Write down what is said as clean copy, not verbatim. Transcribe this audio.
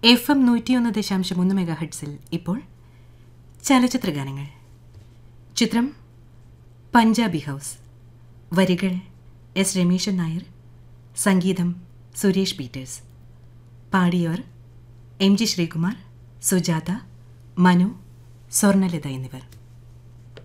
FM 101.3 മെഗാഹെർട്സിൽ ഇപ്പോൾ ചലച്ചിത്രഗാനങ്ങൾ. ചിത്രം പഞ്ചാബി ഹൗസ്. വരികൾ എസ് രമേശൻ നായർ, സംഗീതം സുരേഷ് പീറ്റേഴ്സ്. പാടിയവർ MG ശ്രീകുമാർ, സുജാത, മനു, സ്വർണലത എന്നിവർ.